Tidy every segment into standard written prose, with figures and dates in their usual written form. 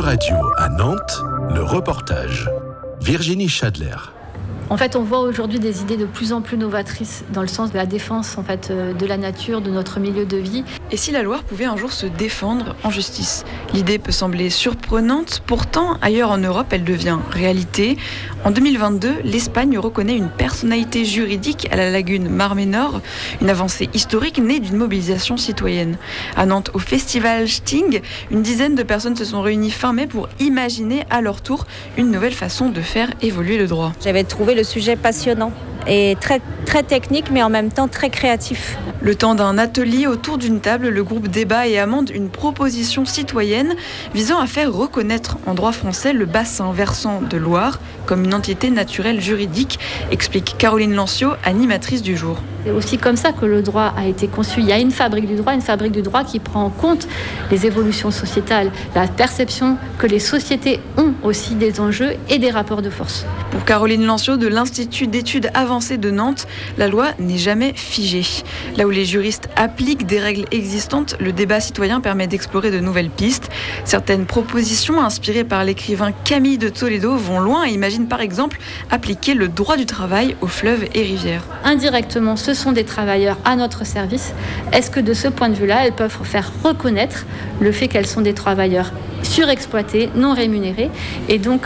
Euradio à Nantes, le reportage. Virginie Chadler. En fait, on voit aujourd'hui des idées de plus en plus novatrices dans le sens de la défense de la nature, de notre milieu de vie. Et si la Loire pouvait un jour se défendre en justice ? L'idée peut sembler surprenante, pourtant ailleurs en Europe, elle devient réalité. En 2022, l'Espagne reconnaît une personnalité juridique à la lagune Mar Menor, une avancée historique née d'une mobilisation citoyenne. À Nantes, au festival Sting, une dizaine de personnes se sont réunies fin mai pour imaginer à leur tour une nouvelle façon de faire évoluer le droit. J'avais trouvé le sujet passionnant et très, très technique, mais en même temps très créatif. Le temps d'un atelier autour d'une table, le groupe débat et amende une proposition citoyenne visant à faire reconnaître en droit français le bassin versant de Loire comme une entité naturelle juridique, explique Caroline Lancio, animatrice du jour. C'est aussi comme ça que le droit a été conçu. Il y a une fabrique du droit qui prend en compte les évolutions sociétales, la perception que les sociétés ont aussi des enjeux et des rapports de force. Pour Caroline Lancio de l'Institut d'études avancées de Nantes, la loi n'est jamais figée. Là où les juristes appliquent des règles existantes, le débat citoyen permet d'explorer de nouvelles pistes. Certaines propositions inspirées par l'écrivain Camille de Toledo vont loin et imaginent par exemple appliquer le droit du travail aux fleuves et rivières. Indirectement, ce sont des travailleurs à notre service. Est-ce que de ce point de vue-là, elles peuvent faire reconnaître le fait qu'elles sont des travailleurs surexploités, non rémunérés, et donc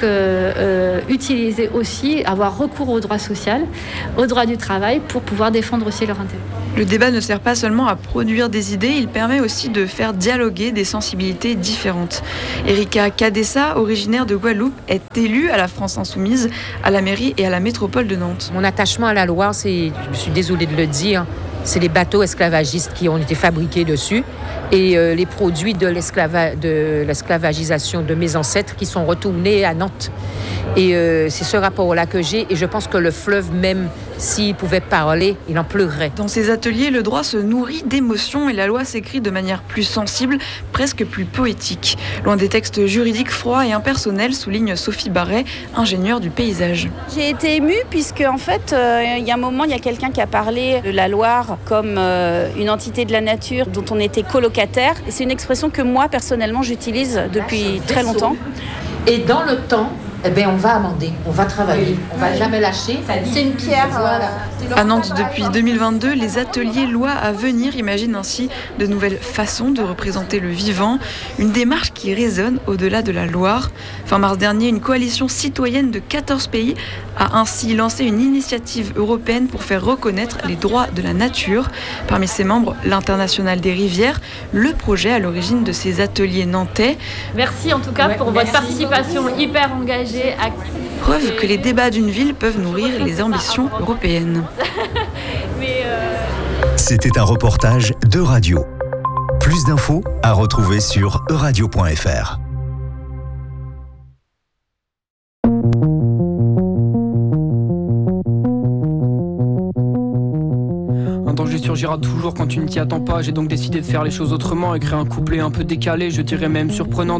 utiliser aussi, avoir recours au droit social, au droit du travail pour pouvoir défendre aussi leurs intérêts. Le débat ne sert pas seulement à produire des idées, il permet aussi de faire dialoguer des sensibilités différentes. Erika Cadessa, originaire de Guadeloupe, est élue à la France Insoumise, à la mairie et à la métropole de Nantes. Mon attachement à la Loire, je suis désolée de le dire, c'est les bateaux esclavagistes qui ont été fabriqués dessus et les produits de l'esclavagisation de mes ancêtres qui sont retournés à Nantes. Et c'est ce rapport-là que j'ai, et je pense que le fleuve même, s'il pouvait parler, il en pleurerait. Dans ces ateliers, le droit se nourrit d'émotions et la loi s'écrit de manière plus sensible, presque plus poétique. Loin des textes juridiques froids et impersonnels, souligne Sophie Barret, ingénieure du paysage. J'ai été émue puisque en fait, il y a un moment, il y a quelqu'un qui a parlé de la Loire comme une entité de la nature dont on était colocataire. Et c'est une expression que moi, personnellement, j'utilise depuis très longtemps. Et dans le temps, on va amender, on va travailler, on va jamais lâcher. C'est une pierre. Voilà. À Nantes, depuis 2022, les ateliers Loi à venir imaginent ainsi de nouvelles façons de représenter le vivant, une démarche qui résonne au-delà de la Loire. Fin mars dernier, une coalition citoyenne de 14 pays a ainsi lancé une initiative européenne pour faire reconnaître les droits de la nature. Parmi ses membres, l'Internationale des rivières, le projet à l'origine de ces ateliers nantais. Merci en tout cas pour votre participation hyper engagée. Preuve que les débats d'une ville peuvent nourrir les ambitions européennes. C'était un reportage d'Euradio. Plus d'infos à retrouver sur euradio.fr. Un danger surgira toujours quand tu ne t'y attends pas. J'ai donc décidé de faire les choses autrement et créer un couplet un peu décalé, je dirais même surprenant.